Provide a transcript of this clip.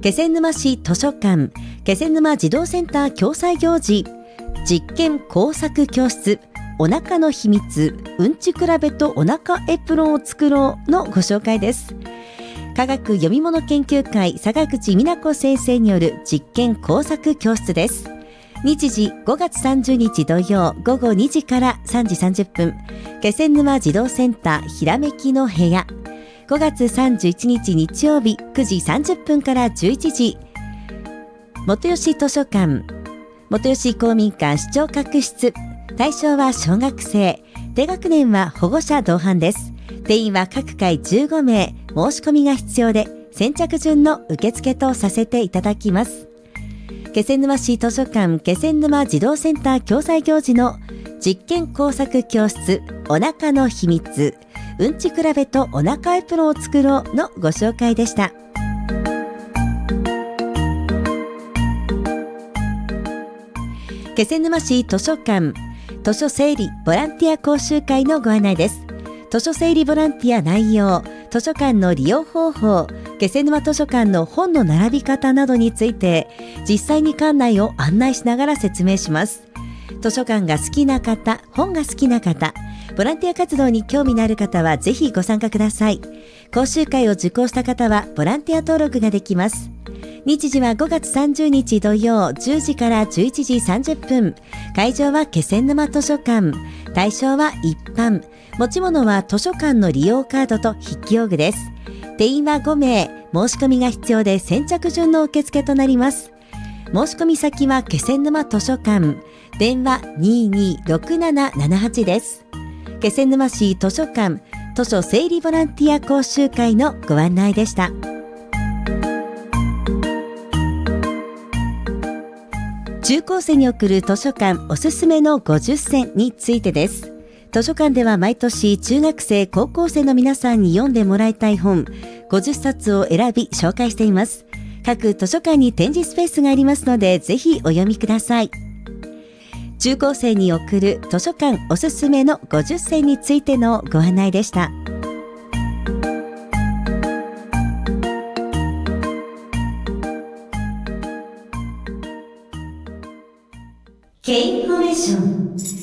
気仙沼市図書館気仙沼児童センター共催行事、実験工作教室お腹の秘密うんち比べとお腹エプロンを作ろうのご紹介です。科学読み物研究会坂口美奈子先生による実験工作教室です。日時5月30日土曜午後2時から3時30分、気仙沼児童センターひらめきの部屋。5月31日日曜日9時30分から11時、元吉図書館元吉公民館視聴覚室。対象は小学生、低学年は保護者同伴です。定員は各回15名、申し込みが必要で先着順の受付とさせていただきます。気仙沼市図書館気仙沼児童センター共催行事の実験工作教室お腹の秘密うんち比べとお腹エプロンを作ろうのご紹介でした。気仙沼市図書館図書整理ボランティア講習会のご案内です。図書整理ボランティア内容、図書館の利用方法、気仙沼図書館の本の並び方などについて実際に館内を案内しながら説明します。図書館が好きな方、本が好きな方、ボランティア活動に興味のある方はぜひご参加ください。講習会を受講した方はボランティア登録ができます。日時は5月30日土曜10時から11時30分。会場は気仙沼図書館。対象は一般。持ち物は図書館の利用カードと筆記用具です。定員は5名。申し込みが必要で先着順の受付となります。申し込み先は気仙沼図書館。電話226778です。気仙沼市図書館図書整理ボランティア講習会のご案内でした。中高生に送る図書館おすすめの50選についてです。図書館では毎年中学生高校生の皆さんに読んでもらいたい本50冊を選び紹介しています。各図書館に展示スペースがありますのでぜひお読みください。中高生に送る図書館おすすめの50選についてのご案内でした。Kインフォメーション